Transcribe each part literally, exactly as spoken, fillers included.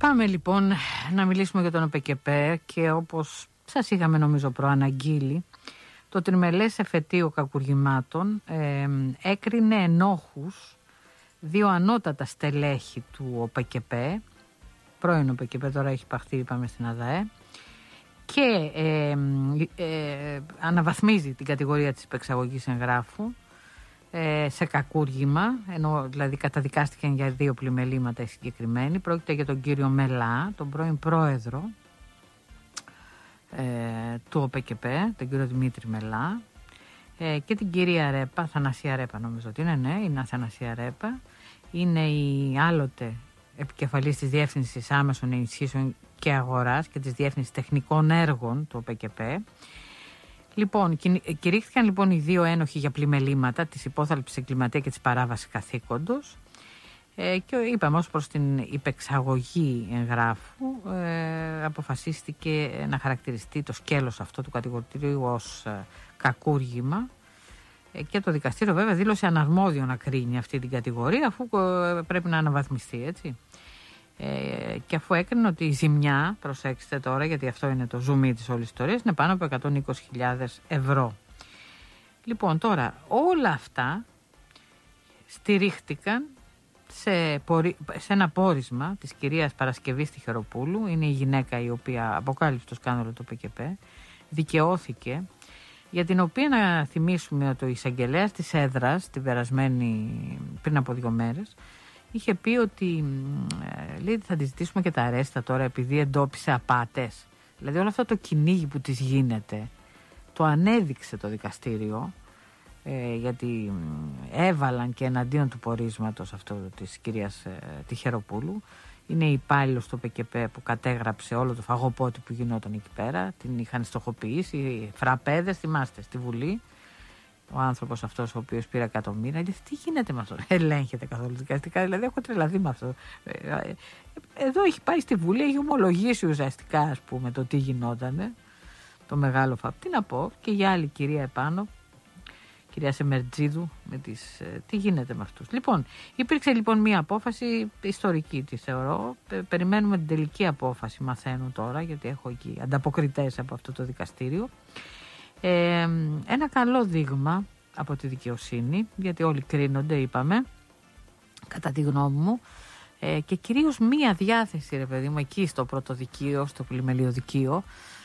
Πάμε λοιπόν να μιλήσουμε για τον ΟΠΕΚΕΠΕ και όπως σας είχαμε νομίζω προαναγγείλει, το τριμελές εφετείο κακουργημάτων ε, έκρινε ενόχους δύο ανώτατα στελέχη του ΟΠΕΚΕΠΕ, πρώην ΟΠΕΚΕΠΕ, τώρα έχει παχθεί είπαμε στην ΑΔΑΕ, και ε, ε, αναβαθμίζει την κατηγορία της υπεξαγωγής εγγράφου ε, σε κακούργημα, ενώ δηλαδή καταδικάστηκαν για δύο πλημελήματα οι συγκεκριμένοι. Πρόκειται για τον κύριο Μελά, τον πρώην πρόεδρο ε, του ΟΠΕΚΕΠΕ, τον κύριο Δημήτρη Μελά, ε, και την κυρία Ρέπα, Αθανασία Ρέπα νομίζω ότι είναι, ναι, είναι Αθανασία Ρέπα, είναι η άλλοτε επικεφαλής της Διεύθυνσης Άμεσων Ενισχύσεων και Αγοράς και της Διεύθυνσης Τεχνικών Έργων του ΟΠΕΚΕΠΕ. Λοιπόν, κηρύχθηκαν λοιπόν οι δύο ένοχοι για πλημελήματα της υπόθαλψης εγκληματία και της παράβασης καθήκοντος ε, και είπαμε ως προς την υπεξαγωγή εγγράφου ε, αποφασίστηκε να χαρακτηριστεί το σκέλος αυτό του κατηγορητηρίου ως ε, κακούργημα ε, και το δικαστήριο βέβαια δήλωσε αναρμόδιο να κρίνει αυτή την κατηγορία αφού ε, πρέπει να αναβαθμιστεί, έτσι. Ε, και αφού έκρινε ότι η ζημιά, προσέξτε τώρα γιατί αυτό είναι το ζουμί της όλης ιστορίας, είναι πάνω από εκατόν είκοσι χιλιάδες ευρώ. Λοιπόν, τώρα όλα αυτά στηρίχτηκαν σε, πορι... σε ένα πόρισμα της κυρίας Παρασκευής Τυχεροπούλου, είναι η γυναίκα η οποία αποκάλυψε το σκάνδαλο του ΟΠΕΚΕΠΕ, δικαιώθηκε, για την οποία να θυμίσουμε ότι ο εισαγγελέας της έδρας την περασμένη, πριν από δύο μέρες, είχε πει ότι ε, λέει, θα τη ζητήσουμε και τα αρέστα τώρα επειδή εντόπισε απάτες. Δηλαδή όλο αυτό το κυνήγι που της γίνεται το ανέδειξε το δικαστήριο ε, γιατί έβαλαν και εναντίον του πορίσματος αυτό της κυρίας ε, Τυχεροπούλου. Είναι η υπάλληλος του ΟΠΕΚΕΠΕ που κατέγραψε όλο το φαγοπότη που γινόταν εκεί πέρα. Την είχαν στοχοποιήσει, φραπέδες, θυμάστε, στη Βουλή. Ο άνθρωπος αυτός ο οποίος πήρε εκατομμύρια, λέει, τι γίνεται με αυτό, ελέγχεται καθόλου δικαστικά, δηλαδή έχω τρελαθεί με αυτό. Εδώ έχει πάει στη Βουλή, έχει ομολογήσει ουσιαστικά ας πούμε το τι γινότανε, το μεγάλο φαπ. Τι να πω, και για άλλη κυρία επάνω, κυρία Σεμερτζίδου, με τις, τι γίνεται με αυτούς. Λοιπόν, υπήρξε λοιπόν μία απόφαση ιστορική τη θεωρώ, περιμένουμε την τελική απόφαση, μαθαίνω τώρα, γιατί έχω εκεί ανταποκριτές από αυτό το δικαστήριο. Ε, ένα καλό δείγμα από τη δικαιοσύνη, γιατί όλοι κρίνονται είπαμε, κατά τη γνώμη μου, ε, και κυρίως μία διάθεση ρε παιδί μου εκεί στο πρωτοδικείο, στο πλημελιωδικείο,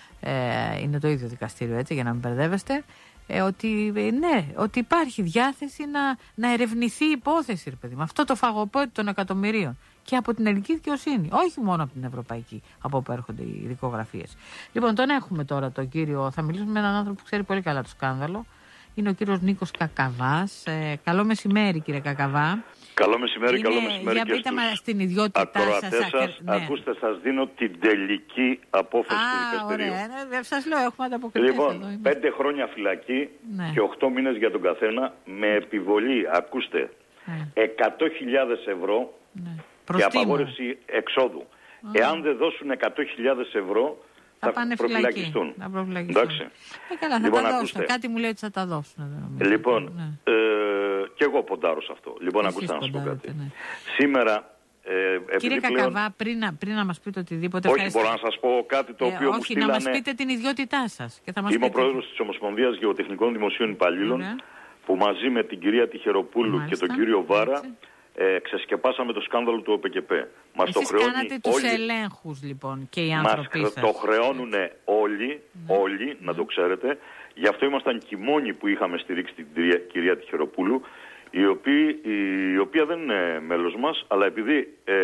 ε, είναι το ίδιο δικαστήριο έτσι για να μην μπερδεύεστε, ε, ότι, ε, ναι, ότι υπάρχει διάθεση να, να ερευνηθεί η υπόθεση ρε παιδί μου, αυτό το φαγοπότη των εκατομμυρίων και από την ελληνική δικαιοσύνη, όχι μόνο από την ευρωπαϊκή, από όπου έρχονται οι δικογραφίες. Λοιπόν, τον έχουμε τώρα τον κύριο, θα μιλήσουμε με έναν άνθρωπο που ξέρει πολύ καλά το σκάνδαλο. Είναι ο κύριος Νίκος Κακαβάς. Ε, καλό μεσημέρι κύριε Κακαβά. Καλό μεσημέρι, είναι, καλό μεσημέρι για και πείτε μας στην ιδιότητά σας. σας ναι. Ακούστε, σας δίνω την τελική απόφαση Α, του δικαστηρίου. Ωραία, ναι, σας λέω, έχουμε ανταποκριθεί. Λοιπόν, πέντε χρόνια φυλακή ναι. και οχτώ μήνες για τον καθένα με επιβολή, ακούστε, ναι. εκατό χιλιάδες ευρώ ναι. και απαγόρευση εξόδου. Mm. Εάν δεν δώσουν εκατό χιλιάδες ευρώ θα, θα πάνε προφυλακιστούν. Θα προφυλακιστούν. Εντάξει. Ε, καλά, θα λοιπόν, τα δώσουν. Κάτι μου λέει ότι θα τα δώσουν. Λοιπόν, ναι. ε, και εγώ ποντάρω σε αυτό. Λοιπόν, εσείς ακούστε να σου πω κάτι. Ναι. Σήμερα... Ε, Κύριε πλέον... Κακαβά, πριν, πριν να μας πείτε οτιδήποτε... Όχι, μπορώ να σας πω κάτι το ε, οποίο όχι, μου στείλανε... Όχι, να μας πείτε την ιδιότητά σας. Και θα μας Είμαι πείτε... ο πρόεδρος της Ομοσπονδίας Γεωτεχνικών Δημοσίων Υπαλλήλων, ναι. που μαζί με την κυρία Τυχεροπούλου μάλιστα, και τον κύριο Βάρα ε, ξεσκεπάσαμε το σκάνδαλο του ΟΠΕΚΕΠΕ. Μας εσείς το κάνατε τους όλοι... ελέγχους λοιπόν και οι άνθρωποι μας σας. Το χρεώνουν όλοι, ναι. όλοι, ναι. να το ξέρετε. Γι' αυτό ήμασταν και οι μόνοι που είχαμε στηρίξει την κυρία, κυρία Τυχεροπούλου, η οποία, η οποία δεν είναι μέλος μας, αλλά επειδή ε,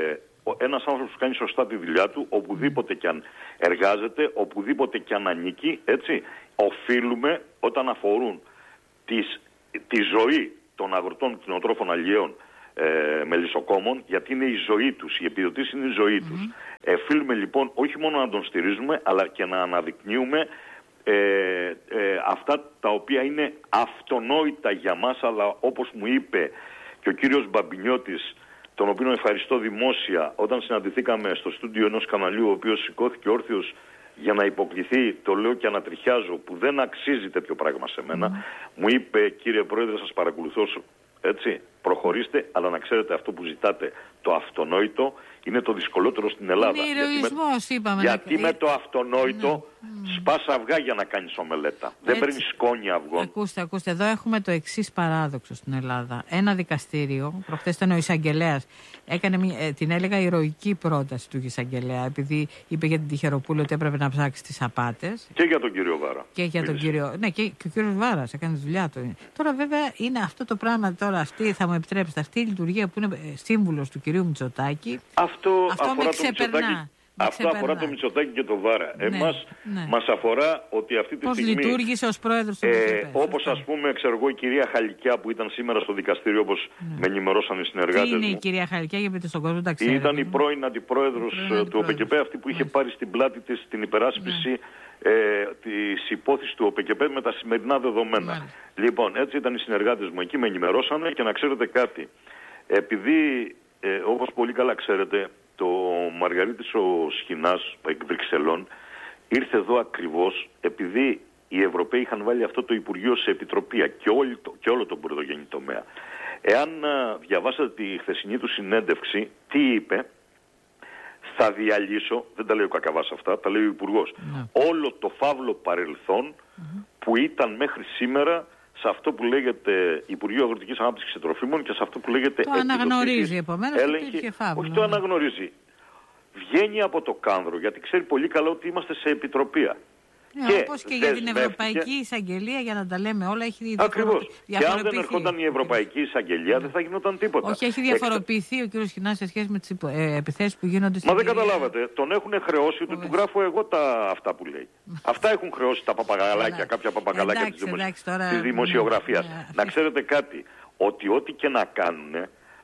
ένας άνθρωπος που κάνει σωστά τη δουλειά του, οπουδήποτε κι αν εργάζεται, οπουδήποτε κι αν ανήκει, έτσι, οφείλουμε όταν αφορούν τις, τη ζωή των αγροτών κτηνοτρόφων αλλιέων ε, μελισσοκόμων, γιατί είναι η ζωή τους, η επιδοτήση είναι η ζωή mm-hmm. τους. Οφείλουμε λοιπόν όχι μόνο να τον στηρίζουμε, αλλά και να αναδεικνύουμε Ε, ε, αυτά τα οποία είναι αυτονόητα για μας, αλλά όπως μου είπε και ο κύριος Μπαμπινιώτης, τον οποίο ευχαριστώ δημόσια, όταν συναντηθήκαμε στο στούντιο ενός καναλιού, ο οποίος σηκώθηκε όρθιος για να υποκληθεί, το λέω και ανατριχιάζω, που δεν αξίζει τέτοιο πράγμα σε μένα, mm. μου είπε, κύριε Πρόεδρε, σας παρακολουθώ έτσι. Προχωρήστε, αλλά να ξέρετε αυτό που ζητάτε, το αυτονόητο, είναι το δυσκολότερο στην Ελλάδα. Είναι ηρωισμός, είπαμε. Γιατί να... με το αυτονόητο ναι. σπάς αυγά για να κάνεις ομελέτα. Έτσι. Δεν παίρνεις σκόνη αυγών. Ακούστε, ακούστε, εδώ έχουμε το εξής παράδοξο στην Ελλάδα. Ένα δικαστήριο, προχθές ήταν ο εισαγγελέας, έκανε μια, ε, την έλεγα ηρωική πρόταση του εισαγγελέα, επειδή είπε για την Τυχεροπούλου ότι έπρεπε να ψάξει τις απάτες. Και για τον κύριο Βάρα. Και για τον κύριο. Ναι, και, και ο κύριος Βάρας έκανε τη δουλειά του. Τώρα, βέβαια, είναι αυτό το πράγμα τώρα, αυτή, θα μου επιτρέψετε, αυτή η λειτουργία που είναι σύμβουλος του κυρίου Μητσοτάκη. Αυτό, αυτό αφορά με το Μητσοτάκη. Αυτό αφορά το Μητσοτάκη και το Βάρα. Ναι, Εμάς ναι. μας αφορά ότι αυτή τη Πώς στιγμή... Πώς λειτουργήσε ως πρόεδρος του ε, Όπως ας πούμε, ξέρω εγώ, η κυρία Χαλικιά που ήταν σήμερα στο δικαστήριο, όπως ναι. με ενημερώσαν οι συνεργάτες μου. Τι είναι η κυρία Χαλικιά, για πείτε στον κόσμο, τα ξέρετε. Ήταν η πρώην αντιπρόεδρος του ΟΠΕΚΕΠ, αυτή που είχε πάρει στην πλάτη της την υπεράσπιση ναι. ε, της υπόθεσης του ΟΠΕΚΕΠ με τα σημερινά δεδομένα. Μάλιστα. Λοιπόν, έτσι ήταν οι συνεργάτες μου εκεί, με ενημερώσανε και να ξέρετε κάτι. Επειδή, ε, όπως πολύ καλά ξέρετε, το Μαργαρίτης ο Σχοινάς, εκ Βρυξελών, ήρθε εδώ ακριβώς επειδή οι Ευρωπαίοι είχαν βάλει αυτό το Υπουργείο σε επιτροπή και, όλη το, και όλο τον πρωτογενή τομέα. Εάν α, διαβάσατε τη χθεσινή του συνέντευξη, τι είπε, θα διαλύσω, δεν τα λέει ο Κακαβάς αυτά, τα λέει ο Υπουργός, ναι. όλο το φαύλο παρελθόν mm-hmm. που ήταν μέχρι σήμερα σε αυτό που λέγεται Υπουργείο Αγροτικής Ανάπτυξης και Τροφίμων και σε αυτό που λέγεται... Το αναγνωρίζει επομένως ότι υπήρχε φαύλο. Όχι το αναγνωρίζει. Βγαίνει από το κάνδρο γιατί ξέρει πολύ καλά ότι είμαστε σε επιτροπία. Ναι, και όπως και για την Ευρωπαϊκή Εισαγγελία, για να τα λέμε όλα, έχει διαφοροποιηθεί. Ακριβώς. Και αν δεν ερχόταν η Ευρωπαϊκή Εισαγγελία, δεν θα γινόταν τίποτα. Όχι, έχει διαφοροποιηθεί ο κ. Σχοινάς σε σχέση με τις υπο... ε, επιθέσεις που γίνονται στην Μα δεν καταλάβατε. Τον έχουν χρεώσει, ότι του γράφω εγώ τα... αυτά που λέει. Αυτά έχουν χρεώσει τα παπαγαλάκια, κάποια παπαγαλάκια της δημοσιογραφίας. δημοσιογραφίας. Να ξέρετε κάτι, ότι ό,τι και να κάνουν,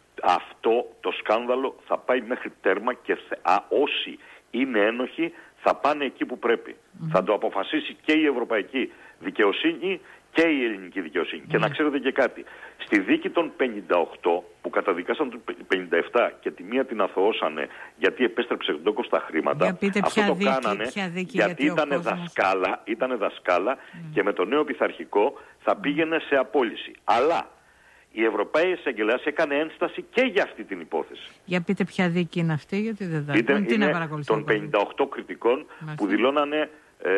αυτό το σκάνδαλο θα πάει μέχρι τέρμα και α, όσοι είναι ένοχοι θα πάνε εκεί που πρέπει. Mm-hmm. Θα το αποφασίσει και η ευρωπαϊκή δικαιοσύνη και η ελληνική δικαιοσύνη. Mm-hmm. Και να ξέρετε και κάτι. Στη δίκη των πενήντα οκτώ που καταδικάσαν το πενήντα επτά και τη μία την αθωώσανε γιατί επέστρεψε ντόκο στα χρήματα, αυτό το δίκη, κάνανε δίκη, γιατί, γιατί ήταν δασκάλα, ήτανε δασκάλα mm-hmm. και με το νέο πειθαρχικό θα πήγαινε σε απόλυση. Αλλά η Ευρωπαϊκή Εισαγγελέας έκανε ένσταση και για αυτή την υπόθεση. Για πείτε ποια δίκη είναι αυτή, γιατί δεν θα είναι, είναι των πενήντα οκτώ κριτικών Μάλιστα. που δηλώνανε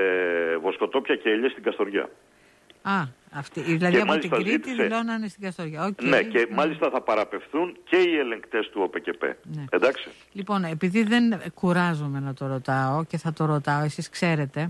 ε, βοσκοτόπια και ελιές στην Καστοριά. Α, αυτή, δηλαδή και από την Κρήτη ζήτησε, δηλώνανε στην Καστοριά. Okay. Ναι, και ναι. μάλιστα θα παραπευθούν και οι ελεγκτές του ΟΠΕΚΕΠ. Ναι. Εντάξει. Λοιπόν, επειδή δεν κουράζομαι να το ρωτάω και θα το ρωτάω, εσείς ξέρετε,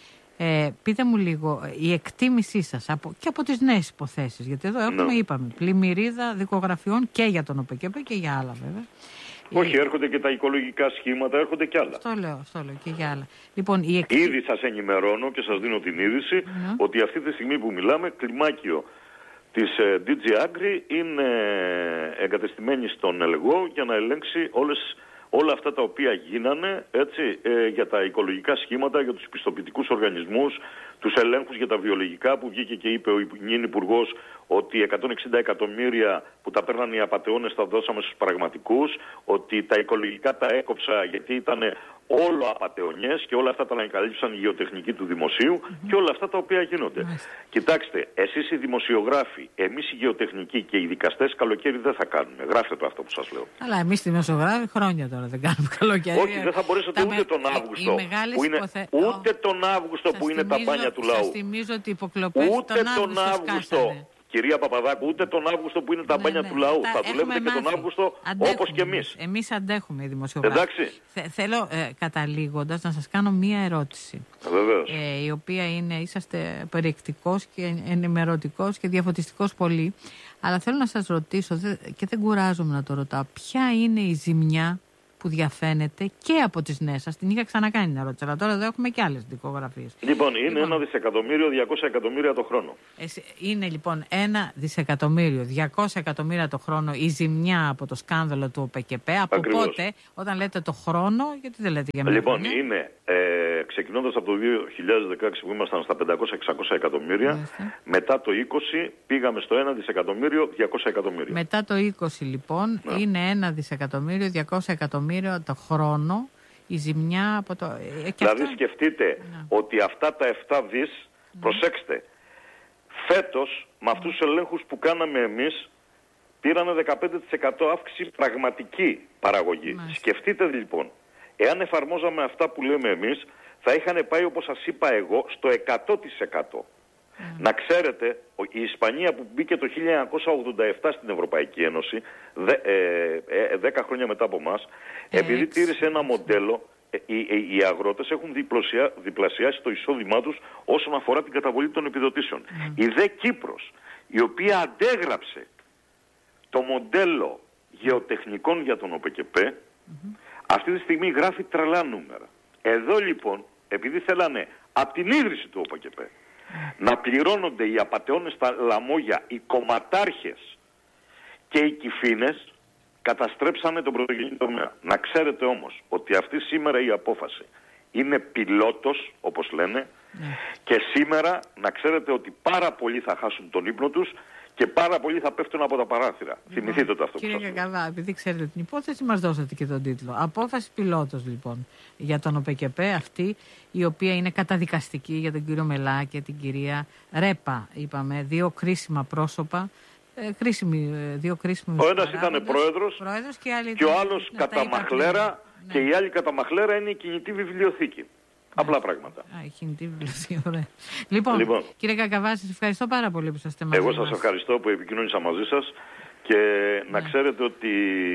Ε, πείτε μου λίγο η εκτίμησή σας από, και από τις νέες υποθέσεις, γιατί εδώ έχουμε, no. είπαμε, πλημμυρίδα δικογραφιών και για τον ΟΠΕΚΕΠ και για άλλα βέβαια. Όχι, ε, έρχονται και τα οικολογικά σχήματα, έρχονται και άλλα. Αυτό λέω, αυτό λέω και για άλλα. Λοιπόν, η εκ... Ήδη σας ενημερώνω και σας δίνω την είδηση mm. ότι αυτή τη στιγμή που μιλάμε, κλιμάκιο της ε, ντι τζι Agri είναι εγκατεστημένη στον Ελεγό για να ελέγξει όλες όλα αυτά τα οποία γίνανε, έτσι, ε, για τα οικολογικά σχήματα, για τους πιστοποιητικούς οργανισμούς, τους ελέγχους για τα βιολογικά που βγήκε και είπε ο νυν Υπουργός ότι εκατόν εξήντα εκατομμύρια που τα παίρνανε οι απατεώνες τα δώσαμε στους πραγματικούς, ότι τα οικολογικά τα έκοψα γιατί ήταν όλο απατεωνιές και όλα αυτά τα ανακαλύψαν οι γεωτεχνικοί του δημοσίου mm-hmm. και όλα αυτά τα οποία γίνονται. Mm-hmm. Κοιτάξτε, εσείς οι δημοσιογράφοι, εμείς οι γεωτεχνικοί και οι δικαστές καλοκαίρι δεν θα κάνουμε. Γράφτε το αυτό που σας λέω. Αλλά εμείς οι δημοσιογράφοι χρόνια τώρα δεν κάνουμε καλοκαίρι. Όχι, δεν θα μπορέσετε ούτε με... τον Αύγουστο που είναι, υποθε... ούτε τον Αύγουστο που είναι τα μπάνια του λαού. Σας θυμίζω ότι οι υποκλοπές ούτε τον Αύγουστο, τον Αύγουστο κυρία Παπαδάκου, ούτε τον Αύγουστο που είναι τα ναι, μπάνια ναι. του λαού. Τα θα δουλεύετε και τον Αύγουστο όπως και εμείς. Εμείς αντέχουμε οι δημοσιογράφοι. Εντάξει. Θε, θέλω ε, καταλήγοντας να σας κάνω μία ερώτηση. Βεβαίως. Ε, η οποία είναι, είσαστε περιεκτικός και ενημερωτικός και διαφωτιστικός πολύ. Αλλά θέλω να σας ρωτήσω, δε, και δεν κουράζομαι να το ρωτάω, ποια είναι η ζημιά που διαφαίνεται και από τις νέες σας. Την είχα ξανακάνει την ερώτηση, αλλά τώρα εδώ έχουμε και άλλες δικογραφίες. Λοιπόν, είναι λοιπόν, ένα δισεκατομμύριο διακόσια εκατομμύρια το χρόνο. Είναι λοιπόν ένα δισεκατομμύριο διακόσια εκατομμύρια το χρόνο η ζημιά από το σκάνδαλο του ΟΠΕΚΕΠ. Από Ακριβώς. Πότε, όταν λέτε το χρόνο, γιατί δεν λέτε για μένα. Λοιπόν, χρόνια. είναι ε, ξεκινώντας από το δύο χιλιάδες δεκαέξι που ήμασταν στα πεντακόσια με εξακόσια εκατομμύρια, Μάλιστα. μετά το είκοσι πήγαμε στο ένα δισεκατομμύριο διακόσια εκατομμύρια. Μετά το είκοσι λοιπόν ναι. είναι ένα δισεκατομμύριο διακόσια εκατομμύρια το χρόνο η ζημιά από το... Ε, δηλαδή αυτό... σκεφτείτε ναι. ότι αυτά τα επτά δις, ναι. προσέξτε, φέτος με αυτούς τους ελέγχους που κάναμε εμείς πήρανε δεκαπέντε τοις εκατό αύξηση πραγματική παραγωγή. Μάλιστα. Σκεφτείτε λοιπόν, εάν εφαρμόζαμε αυτά που λέμε εμείς, θα είχαν πάει, όπως σας είπα εγώ, στο εκατό τοις εκατό. Mm. Να ξέρετε, η Ισπανία που μπήκε το χίλια εννιακόσια ογδόντα επτά στην Ευρωπαϊκή Ένωση, δε, ε, ε, δέκα χρόνια μετά από εμάς, ε, επειδή τήρησε ένα μοντέλο, ε, οι, οι, οι αγρότες έχουν διπλασια, διπλασιάσει το εισόδημά τους όσον αφορά την καταβολή των επιδοτήσεων. Mm. Η δε Κύπρος, η οποία αντέγραψε το μοντέλο γεωτεχνικών για τον ΟΠΕΚΕΠΕ, mm-hmm. αυτή τη στιγμή γράφει τρελά νούμερα. Εδώ λοιπόν, επειδή θέλανε από την ίδρυση του ΟΠΕΚΕΠΕ να πληρώνονται οι απατεώνες στα λαμόγια, οι κομματάρχες και οι κυφήνες, καταστρέψανε τον πρωτογενή τομέα. Να ξέρετε όμως ότι αυτή σήμερα η απόφαση είναι πιλότος, όπως λένε, yeah. και σήμερα να ξέρετε ότι πάρα πολλοί θα χάσουν τον ύπνο τους και πάρα πολλοί θα πέφτουν από τα παράθυρα. Λοιπόν, θυμηθείτε το αυτό. Κύριε Κακαβά, επειδή ξέρετε την υπόθεση, μας δώσατε και τον τίτλο. Απόφαση πιλότος λοιπόν για τον ΟΠΕΚΕΠΕ, αυτή η οποία είναι καταδικαστική για τον κύριο Μελά και την κυρία Ρέπα. Είπαμε, δύο κρίσιμα πρόσωπα. Ε, κρίσιμοι, δύο κρίσιμοι. Ο ένας ήταν πρόεδρος, πρόεδρος και, και ο άλλος κατά μαχλέρα, ναι. και η άλλη κατά μαχλέρα είναι η κινητή βιβλιοθήκη. Απλά πράγματα. Α, η κινητή βιβλιοθήκη, ωραία. Λοιπόν, λοιπόν, κύριε Κακαβά, σας ευχαριστώ πάρα πολύ που είστε μαζί Εγώ μας. σας ευχαριστώ που επικοινώνησα μαζί σας και ναι. να ξέρετε ότι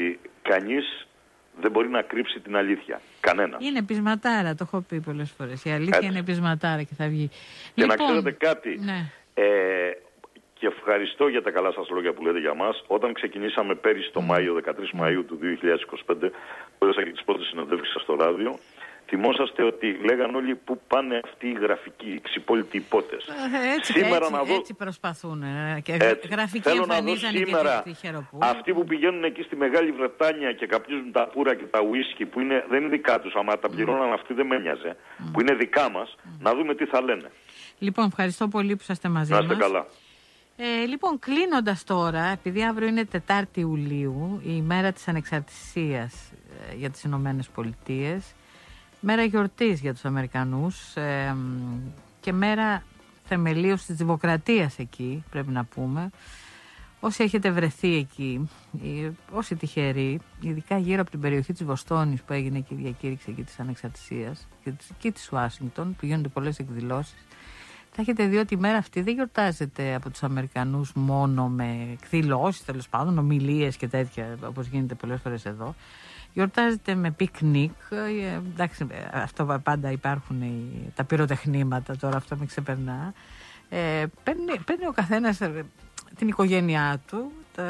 κανείς δεν μπορεί να κρύψει την αλήθεια. Κανένα. Είναι πεισματάρα, το έχω πει πολλές φορές. Η αλήθεια Έτσι. είναι πεισματάρα και θα βγει. Και λοιπόν, να ξέρετε κάτι. Ναι. Ε, και ευχαριστώ για τα καλά σας λόγια που λέτε για μας. Όταν ξεκινήσαμε πέρυσι το mm. Μάιο, δεκατρείς mm. Μαΐου του δύο χιλιάδες είκοσι πέντε, που έδωσα και τις πρώτες συνεντεύξεις σας στο ράδιο, θυμόσαστε ότι λέγαν όλοι πού πάνε αυτοί οι γραφικοί, οι ξυπόλοιτοι υπότες. Έτσι, σήμερα έτσι, να δω... έτσι προσπαθούν. Και έτσι. Γραφικοί Θέλω να δω σήμερα και αυτοί που πηγαίνουν εκεί στη Μεγάλη Βρετάνια και καπνίζουν τα πουρα και τα ουίσκι που είναι, δεν είναι δικά τους, άμα τα πληρώναν αυτοί δεν με νοιάζε, mm. που είναι δικά μας, mm. να δούμε τι θα λένε. Λοιπόν, ευχαριστώ πολύ που είσαστε μαζί μας. Να είστε καλά. Ε, λοιπόν, κλείνοντας τώρα, επειδή αύριο είναι Τετάρτη Ιουλίου, η μέρα της ανεξαρτησίας ε, για τις Ηνωμένες Πολιτείες, μέρα γιορτής για τους Αμερικανούς ε, και μέρα θεμελίωσης της δημοκρατίας εκεί, πρέπει να πούμε. Όσοι έχετε βρεθεί εκεί, όσοι τυχεροί, ειδικά γύρω από την περιοχή της Βοστόνης που έγινε και η διακήρυξη εκεί της ανεξαρτησίας και της Ουάσιγκτον, που γίνονται πολλές εκδηλώσεις, θα έχετε δει ότι η μέρα αυτή δεν γιορτάζεται από τους Αμερικανούς μόνο με εκδηλώσεις, τέλος πάντων, ομιλίες και τέτοια, όπως γίνεται πολλές φορές εδώ. Γιορτάζεται με πικνίκ. Ε, εντάξει, αυτό πάντα υπάρχουν οι, τα πυροτεχνήματα, τώρα αυτό με ξεπερνά. Ε, παίρνει, παίρνει ο καθένας την οικογένειά του, τα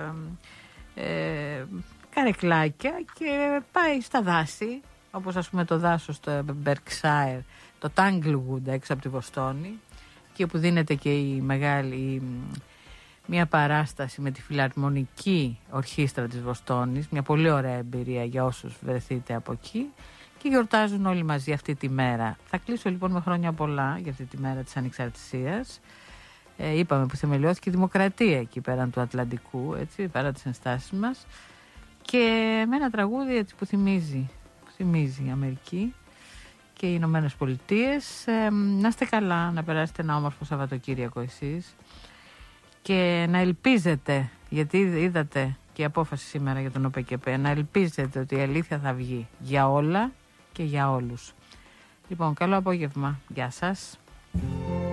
ε, καρεκλάκια και πάει στα δάση, όπως ας πούμε το δάσος στο Berkshire, το Tanglewood έξω από τη Βοστόνη, και όπου δίνεται και η μεγάλη μια παράσταση με τη Φιλαρμονική Ορχήστρα της Βοστόνης, μια πολύ ωραία εμπειρία για όσους βρεθείτε από εκεί, και γιορτάζουν όλοι μαζί αυτή τη μέρα. Θα κλείσω λοιπόν με χρόνια πολλά για αυτή τη μέρα της ανεξαρτησίας. Ε, είπαμε που θεμελιώθηκε η δημοκρατία εκεί πέραν του Ατλαντικού, έτσι, πέρα τις ενστάσεις μας, και με ένα τραγούδι έτσι, που θυμίζει, που θυμίζει η Αμερική και οι Ηνωμένες Πολιτείες. Ε, να είστε καλά, να περάσετε ένα όμορφο Σαββατοκύριακο εσείς και να ελπίζετε, γιατί είδατε και η απόφαση σήμερα για τον ΟΠΕΚΕΠΕ, να ελπίζετε ότι η αλήθεια θα βγει για όλα και για όλους. Λοιπόν, καλό απόγευμα. Γεια σας.